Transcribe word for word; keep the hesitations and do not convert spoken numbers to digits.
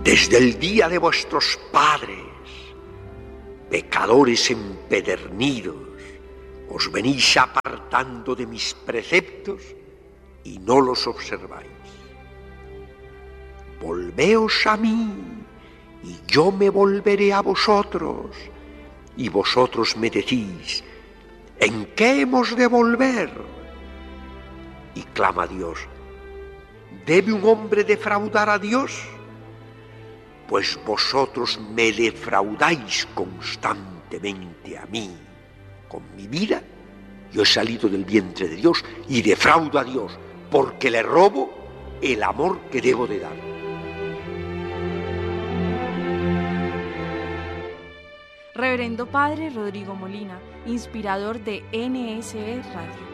Desde el día de vuestros padres, pecadores empedernidos, os venís apartando de mis preceptos y no los observáis. Volveos a mí, y yo me volveré a vosotros, y vosotros me decís, ¿en qué hemos de volver? Y clama a Dios, ¿debe un hombre defraudar a Dios? Pues vosotros me defraudáis constantemente a mí. Con mi vida, yo he salido del vientre de Dios y defraudo a Dios, porque le robo el amor que debo de dar. Reverendo Padre Rodrigo Molina, inspirador de N S E Radio.